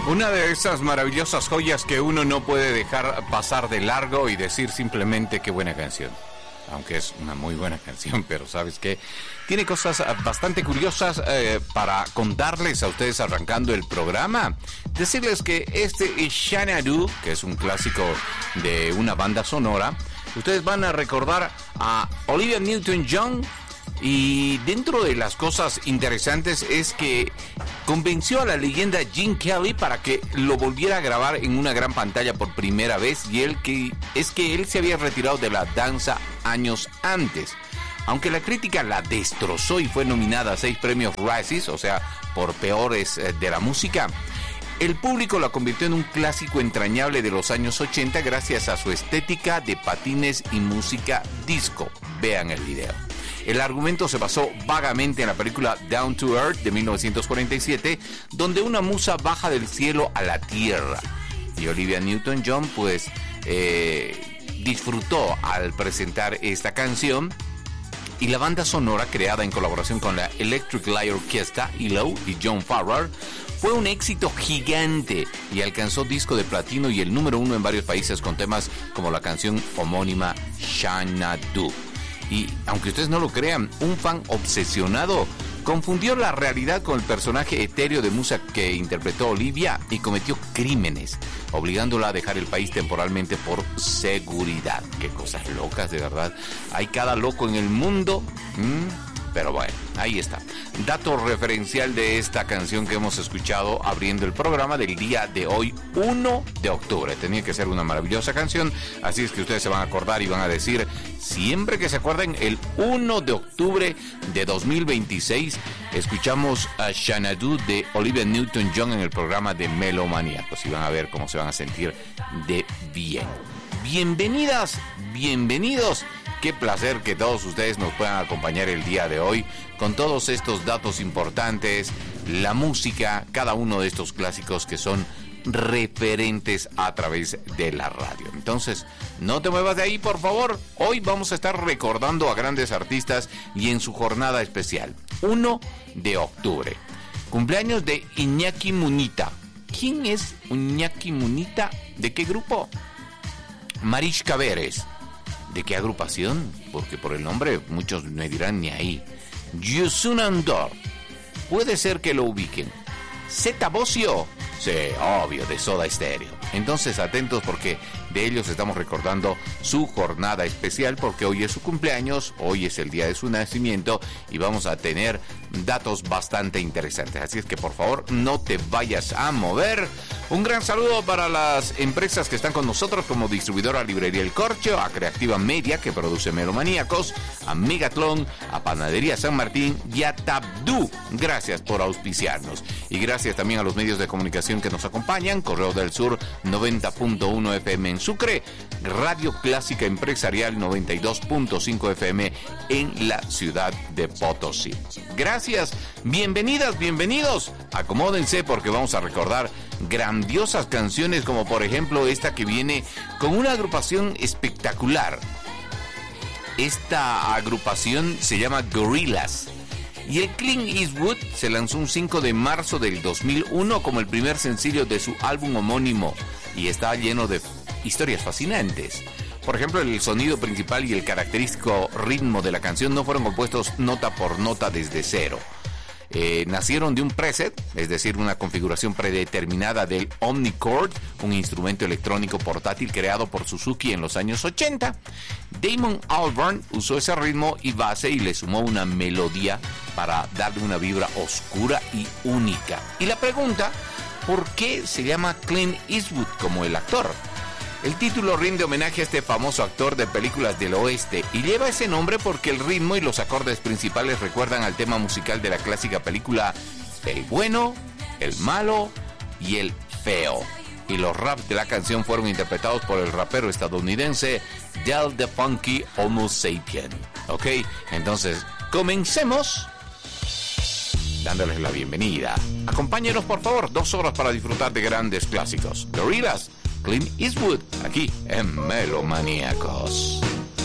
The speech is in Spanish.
Una de esas maravillosas joyas que uno no puede dejar pasar de largo y decir simplemente qué buena canción. Aunque es una muy buena canción, pero ¿sabes qué? Tiene cosas bastante curiosas para contarles a ustedes arrancando el programa. Decirles que este es Xanadu, que es un clásico de una banda sonora. Ustedes van a recordar a Olivia Newton-John. Y dentro de las cosas interesantes es que convenció a la leyenda Gene Kelly para que lo volviera a grabar en una gran pantalla por primera vez, y él se había retirado de la danza años antes. Aunque la crítica la destrozó y fue nominada a 6 premios Razzies, o sea, por peores de la música, el público la convirtió en un clásico entrañable de los años 80 gracias a su estética de patines y música disco. Vean el video. El argumento se basó vagamente en la película Down to Earth de 1947, donde una musa baja del cielo a la tierra. Y Olivia Newton-John disfrutó al presentar esta canción. Y la banda sonora, creada en colaboración con la Electric Light Orchestra, ELO y John Farrar, fue un éxito gigante y alcanzó disco de platino y el número 1 en varios países con temas como la canción homónima Xanadu. Y aunque ustedes no lo crean, un fan obsesionado confundió la realidad con el personaje etéreo de musa que interpretó Olivia y cometió crímenes, obligándola a dejar el país temporalmente por seguridad. Qué cosas locas, de verdad. Hay cada loco en el mundo. Pero bueno, ahí está. Dato referencial de esta canción que hemos escuchado abriendo el programa del día de hoy, 1 de octubre. Tenía que ser una maravillosa canción, así es que ustedes se van a acordar y van a decir, siempre que se acuerden, el 1 de octubre de 2026, escuchamos a Xanadu de Olivia Newton-John en el programa de Melomaníacos y van a ver cómo se van a sentir de bien. Bienvenidas, bienvenidos. Qué placer que todos ustedes nos puedan acompañar el día de hoy con todos estos datos importantes, la música, cada uno de estos clásicos que son referentes a través de la radio. Entonces, no te muevas de ahí, por favor. Hoy vamos a estar recordando a grandes artistas y en su jornada especial, 1 de octubre. Cumpleaños de Iñaki Munita. ¿Quién es Iñaki Munita? ¿De qué grupo? Marichka Beres. ¿De qué agrupación? Porque por el nombre muchos me dirán ni ahí. Yusun Andor. Puede ser que lo ubiquen. Zeta Bosio. Sí, obvio, de Soda Stereo. Entonces atentos porque de ellos estamos recordando su jornada especial porque hoy es su cumpleaños, hoy es el día de su nacimiento y vamos a tener datos bastante interesantes. Así es que por favor no te vayas a mover. Un gran saludo para las empresas que están con nosotros como distribuidora Librería El Corcho, a Creativa Media que produce Melomaníacos, a Megatlón, a Panadería San Martín y a Tabdú. Gracias por auspiciarnos. Y gracias también a los medios de comunicación que nos acompañan, Correo del Sur 90.1 FM en Sucre, Radio Clásica Empresarial 92.5 FM en la ciudad de Potosí. Gracias, bienvenidas, bienvenidos. Acomódense porque vamos a recordar grandiosas canciones como por ejemplo esta que viene con una agrupación espectacular. Esta agrupación se llama Gorillaz. Y el Clint Eastwood se lanzó un 5 de marzo del 2001 como el primer sencillo de su álbum homónimo y está lleno de historias fascinantes. Por ejemplo, el sonido principal y el característico ritmo de la canción no fueron compuestos nota por nota desde cero. Nacieron de un preset, es decir, una configuración predeterminada del Omnichord, un instrumento electrónico portátil creado por Suzuki en los años 80. Damon Albarn usó ese ritmo y base y le sumó una melodía para darle una vibra oscura y única. Y la pregunta, ¿por qué se llama Clint Eastwood como el actor? El título rinde homenaje a este famoso actor de películas del oeste y lleva ese nombre porque el ritmo y los acordes principales recuerdan al tema musical de la clásica película El bueno, el malo y el feo. Y los raps de la canción fueron interpretados por el rapero estadounidense Del the Funky Homo Sapien. Ok, entonces comencemos dándoles la bienvenida. Acompáñenos por favor, 2 horas para disfrutar de grandes clásicos. Gorillaz, Clint Eastwood, aquí en Melomaníacos.